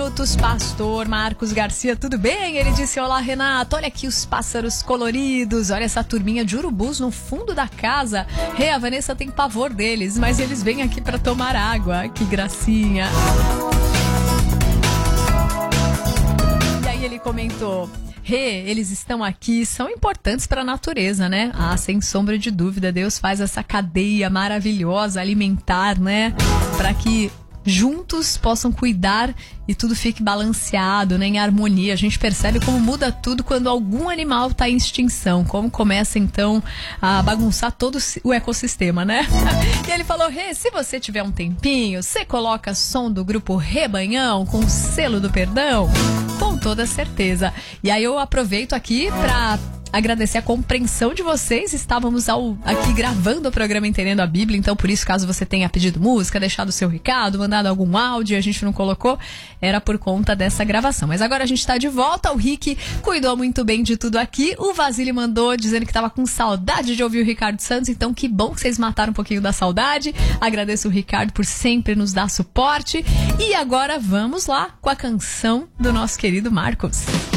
Pastor Marcos Garcia, tudo bem? Ele disse: olá, Renato, olha aqui os pássaros coloridos, olha essa turminha de urubus no fundo da casa. A Vanessa tem pavor deles, mas eles vêm aqui para tomar água. Que gracinha. E aí ele comentou: eles estão aqui, são importantes para a natureza, né? Ah, sem sombra de dúvida, Deus faz essa cadeia maravilhosa alimentar, né? Para que juntos possam cuidar e tudo fique balanceado, né, em harmonia. A gente percebe como muda tudo quando algum animal está em extinção, como começa então a bagunçar todo o ecossistema, né? E ele falou: se você tiver um tempinho, você coloca som do grupo Rebanhão com o selo do perdão? Com toda certeza. E aí eu aproveito aqui para agradecer a compreensão de vocês. Estávamos aqui gravando o programa Entendendo a Bíblia, então por isso, caso você tenha pedido música, deixado o seu recado, mandado algum áudio e a gente não colocou, era por conta dessa gravação. Mas agora a gente está de volta. O Rick cuidou muito bem de tudo aqui. O Vasile mandou dizendo que estava com saudade de ouvir o Ricardo Santos, então que bom que vocês mataram um pouquinho da saudade. Agradeço o Ricardo por sempre nos dar suporte. E agora vamos lá com a canção do nosso querido Marcos.